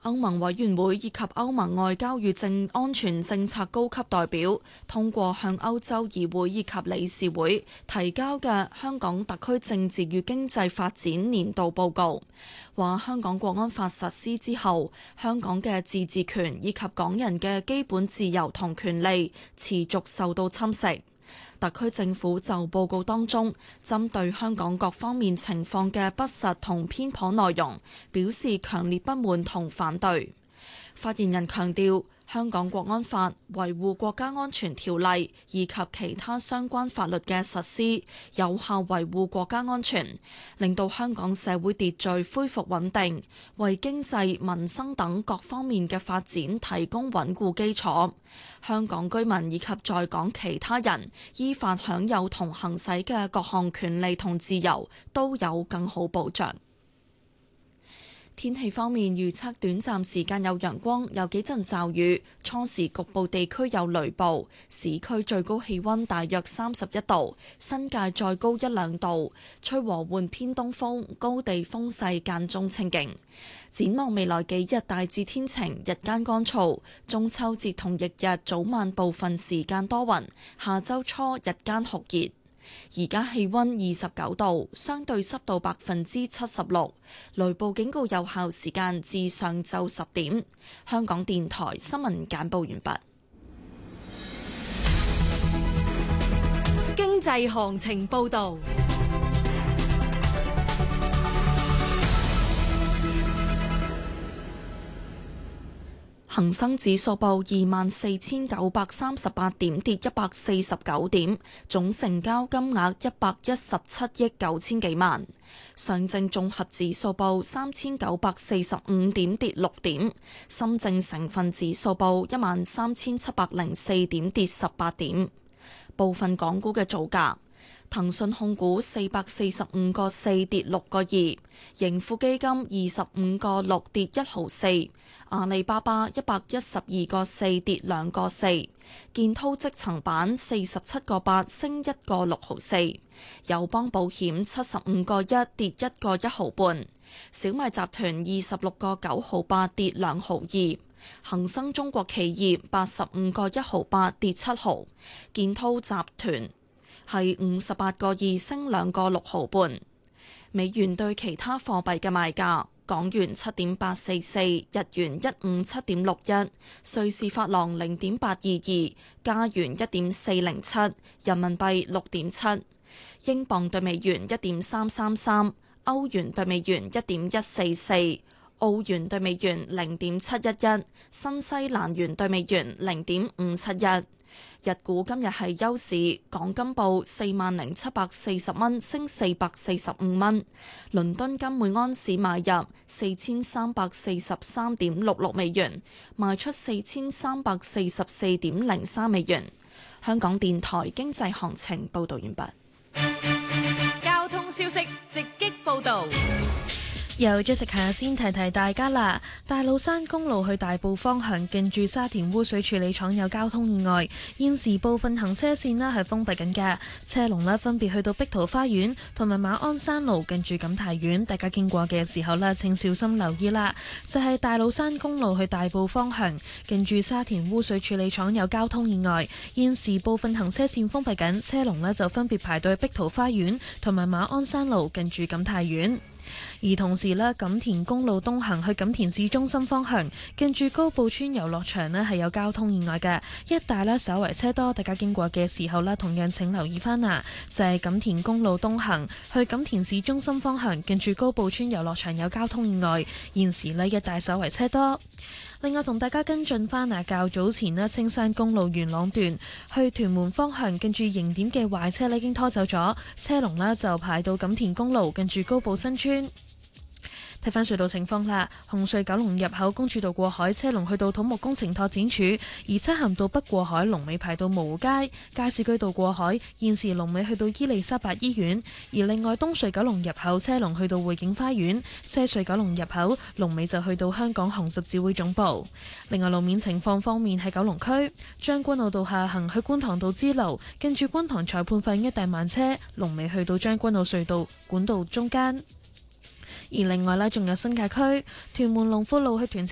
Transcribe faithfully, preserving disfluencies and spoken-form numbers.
歐盟委員會以及歐盟外交與政安全政策高級代表通過向歐洲議會以及理事會提交嘅香港特區政治與經濟發展年度報告，話香港國安法實施之後，香港嘅自治權以及港人嘅基本自由同權利持續受到侵蝕。特區政府就報告當中針對香港各方面情況嘅不實同偏頗內容表示強烈不滿同反對。發言人強調，香港國安法、維護國家安全條例以及其他相關法律嘅實施，有效維護國家安全，令到香港社會秩序恢復穩定，為經濟、民生等各方面嘅發展提供穩固基礎。香港居民以及在港其他人依法享有同行使嘅各項權利同自由都有更好保障。天氣方面，預測短暫時間有陽光，有幾陣驟雨，初時局部地區有雷暴。市區最高氣溫大約三十一度，新界再高一兩度，吹和緩偏東風，高地風勢間中清勁。展望未來幾日大致天晴，日間乾燥。中秋節同翌日早晚部分時間多雲，下周初日間酷熱。而家氣溫二十九度，相對濕度百分之七十六，雷暴警告有效時間至上晝十點。香港電台新聞簡報完畢。 經濟行情報道。 恒生指數報二萬四千九百三十八點，跌一百四十九點，總成交金額一百一十七億九千幾萬。上證綜合指數報三千九百四十五點，跌六點。深證成分指數報一萬三千七百零四點，跌十八點。部分港股嘅造價。騰訊控股四百四十五個四跌六個二，盈富基金二十五個六跌一毫四，阿里巴巴一百一十二個四跌兩個四，建滔積層板四十七個八升一個六毫四，友邦保險七十五個一跌一個一毫半，小米集團二十六個九毫八跌兩毫二，恒生中國企業八十五個一毫八跌七毫，建滔集團係五十八個二升兩個六毫半。美元對其他貨幣嘅賣價：港元七點八四四，日元一五七點六一，瑞士法郎零點八二二，加元一點四零七，人民幣六點七，英鎊對美元一點三三三，歐元對美元一點一四四，澳元對美元零點七一一，新西蘭元對美元零點五七一。日股今日係休市，港金報四萬零七百四十蚊，升四百四十五蚊。倫敦金每安士買入四千三百四十三點六六美元，賣出四千三百四十四點零三美元。香港電台經濟行情報道完畢。 交通消息直擊報道。 由 Jessica 先提提大家啦，大老山公路去大埔方向近住沙田污水處理廠有交通意外，現時部分行車線呢係封閉緊嘅，車龍呢分別去到碧桃花園同埋馬鞍山路近住錦泰苑，大家經過嘅時候呢請小心留意啦。就係、是、大老山公路去大埔方向近住沙田污水處理廠有交通意外，現時部分行車線封閉緊，車龍呢就分別排到碧桃花園同埋馬鞍山路近住錦泰苑。而同時呢，錦田公路東行去錦田市中心方向，近住高埔村遊樂場呢係有交通意外嘅，一帶呢稍為車多，大家經過嘅時候呢，同樣請留意翻啊！就係錦田公路東行去錦田市中心方向，近住高埔村遊樂場有交通意外，現時呢一帶稍為車多。另外同大家跟進翻啊，較早前呢，青山公路元朗段去屯門方向，近住迎點嘅壞車呢已經拖走咗，車龍呢就排到錦田公路近住高埔新村。睇返隧道情況啦，紅隧九龍入口公主道過海車龍去到土木工程拓展處，而漆咸道北過海龍尾排到蕪湖街，加士居道過海現時龍尾去到伊利沙伯醫院，而另外東隧九龍入口車龍去到匯景花園，西隧九龍入口龍尾就去到香港紅十字會總部。另外路面情況方面喺九龍區將軍澳道下行去觀塘道支路，近住觀塘裁判法院一帶慢車，龍尾去到將軍澳隧道管道中間。而另外呢，仲有新界區屯門龍富路去屯赤